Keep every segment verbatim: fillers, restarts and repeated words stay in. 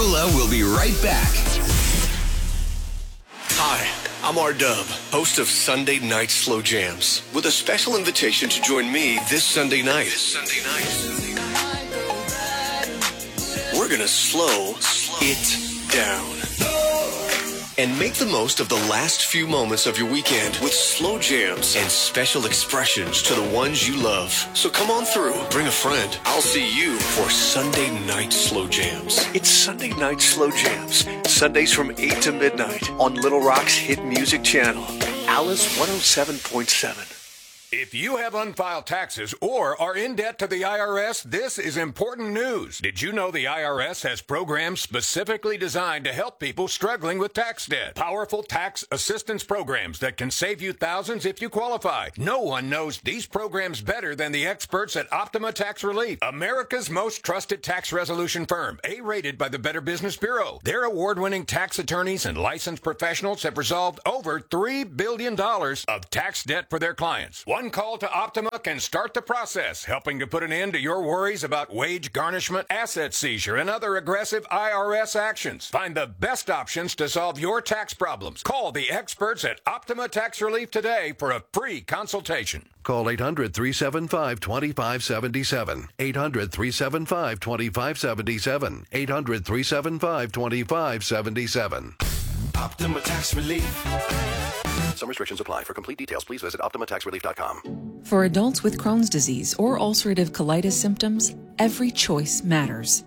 Willa will be right back. Hi, I'm R-Dub, host of Sunday Night Slow Jams, with a special invitation to join me this Sunday night. This Sunday night. We're gonna slow it down and make the most of the last few moments of your weekend with slow jams and special expressions to the ones you love. So come on through, bring a friend. I'll see you for Sunday Night Slow Jams. It's Sunday Night Slow Jams, Sundays from eight to midnight on Little Rock's hit music channel, Alice one oh seven point seven. If you have unfiled taxes or are in debt to the I R S, this is important news. Did you know the I R S has programs specifically designed to help people struggling with tax debt? Powerful tax assistance programs that can save you thousands if you qualify. No one knows these programs better than the experts at Optima Tax Relief, America's most trusted tax resolution firm, A-rated by the Better Business Bureau. Their award-winning tax attorneys and licensed professionals have resolved over three billion dollars of tax debt for their clients. One call to Optima can start the process, helping to put an end to your worries about wage garnishment, asset seizure, and other aggressive I R S actions. Find the best options to solve your tax problems. Call the experts at Optima Tax Relief today for a free consultation. Call eight hundred, three seven five, two five seven seven. eight hundred, three seven five, two five seven seven. eight hundred, three seven five, two five seven seven. Optima Tax Relief. Some restrictions apply. For complete details, please visit optima tax relief dot com. For adults with Crohn's disease or ulcerative colitis symptoms, every choice matters.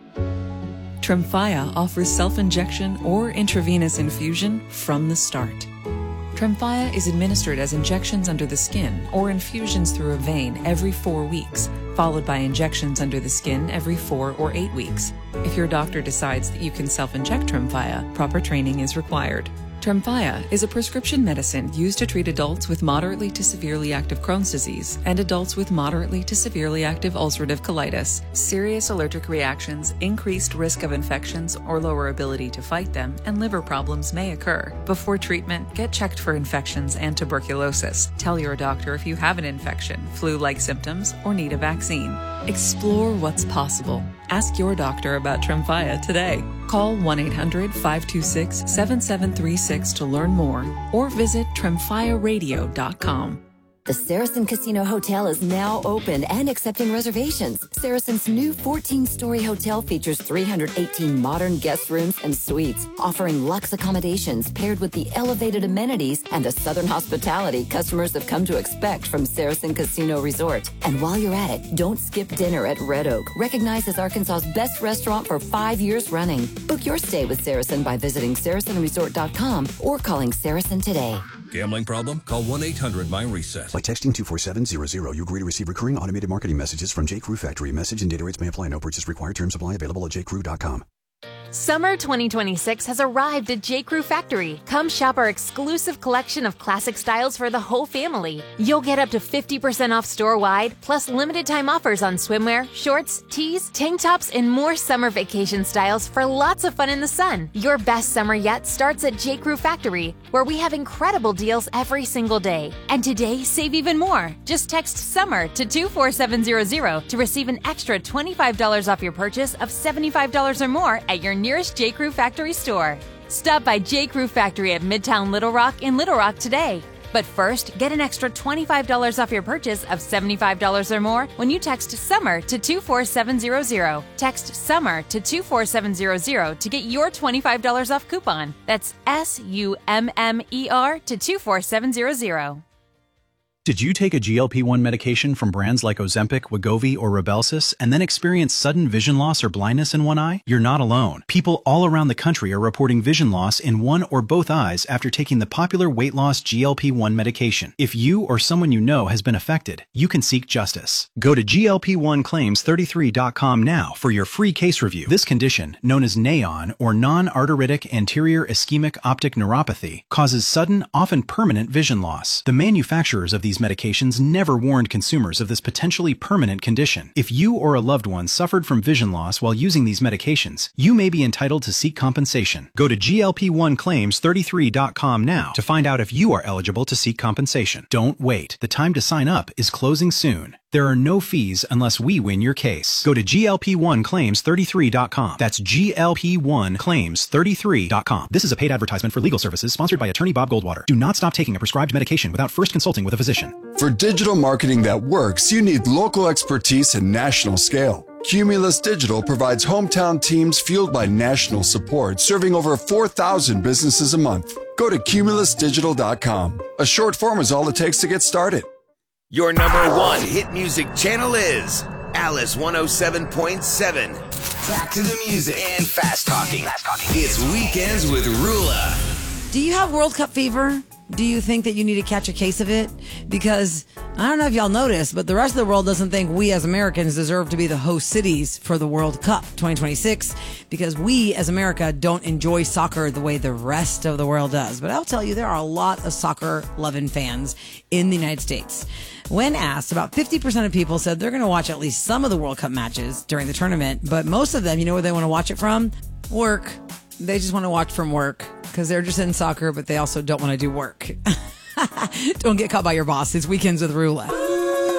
Tremfya offers self-injection or intravenous infusion from the start. Tremfya is administered as injections under the skin or infusions through a vein every four weeks, followed by injections under the skin every four or eight weeks. If your doctor decides that you can self-inject Tremfya, proper training is required. Tremfya is a prescription medicine used to treat adults with moderately to severely active Crohn's disease and adults with moderately to severely active ulcerative colitis. Serious allergic reactions, increased risk of infections or lower ability to fight them, and liver problems may occur. Before treatment, get checked for infections and tuberculosis. Tell your doctor if you have an infection, flu-like symptoms, or need a vaccine. Explore what's possible. Ask your doctor about Tremfya today. Call one eight hundred, five two six, seven seven three six to learn more or visit tremfya radio dot com. The Saracen Casino Hotel is now open and accepting reservations. Saracen's new fourteen-story hotel features three hundred eighteen modern guest rooms and suites, offering luxe accommodations paired with the elevated amenities and the southern hospitality customers have come to expect from Saracen Casino Resort. And while you're at it, don't skip dinner at Red Oak, recognized as Arkansas's best restaurant for five years running. Book your stay with Saracen by visiting saracen resort dot com or calling Saracen today. Gambling problem? Call one eight hundred my reset. By texting two four seven zero zero, you agree to receive recurring automated marketing messages from J. Crew Factory. Message and data rates may apply. No purchase required. Terms apply. Available at j crew dot com. Summer twenty twenty-six has arrived at J. Crew Factory. Come shop our exclusive collection of classic styles for the whole family. You'll get up to fifty percent off store-wide, plus limited time offers on swimwear, shorts, tees, tank tops, and more summer vacation styles for lots of fun in the sun. Your best summer yet starts at J. Crew Factory, where we have incredible deals every single day. And today, save even more. Just text SUMMER to two four seven zero zero to receive an extra twenty-five dollars off your purchase of seventy-five dollars or more at your nearest J. Crew Factory store. Stop by J. Crew Factory at Midtown Little Rock in Little Rock today. But first, get an extra twenty-five dollars off your purchase of seventy-five dollars or more when you text SUMMER to two four seven zero zero. Text SUMMER to two four seven zero zero to get your twenty-five dollars off coupon. That's S U M M E R to two four seven zero zero. Did you take a G L P one medication from brands like Ozempic, Wegovy, or Rybelsus and then experience sudden vision loss or blindness in one eye? You're not alone. People all around the country are reporting vision loss in one or both eyes after taking the popular weight loss G L P one medication. If you or someone you know has been affected, you can seek justice. Go to G L P one claims thirty-three dot com now for your free case review. This condition, known as NAION or non-arteritic anterior ischemic optic neuropathy, causes sudden, often permanent vision loss. The manufacturers of these medications never warned consumers of this potentially permanent condition. If you or a loved one suffered from vision loss while using these medications, you may be entitled to seek compensation. Go to G L P one claims thirty-three dot com now to find out if you are eligible to seek compensation. Don't wait. The time to sign up is closing soon. There are no fees unless we win your case. Go to G L P one claims thirty-three dot com. That's G L P one claims thirty-three dot com. This is a paid advertisement for legal services sponsored by attorney Bob Goldwater. Do not stop taking a prescribed medication without first consulting with a physician. For digital marketing that works, you need local expertise and national scale. Cumulus Digital provides hometown teams fueled by national support, serving over four thousand businesses a month. Go to cumulus digital dot com. A short form is all it takes to get started. Your number one hit music channel is Alice one oh seven point seven. Back to the music and fast talking. Fast talking. It's Weekends with Rula. Do you have World Cup fever? Do you think that you need to catch a case of it? Because I don't know if y'all noticed, but the rest of the world doesn't think we as Americans deserve to be the host cities for the World Cup twenty twenty-six because we as America don't enjoy soccer the way the rest of the world does. But I'll tell you, there are a lot of soccer-loving fans in the United States. When asked, about fifty percent of people said they're going to watch at least some of the World Cup matches during the tournament. But most of them, you know where they want to watch it from? Work. They just want to watch from work because they're just in soccer, but they also don't want to do work. Don't get caught by your boss. It's Weekends with Rula.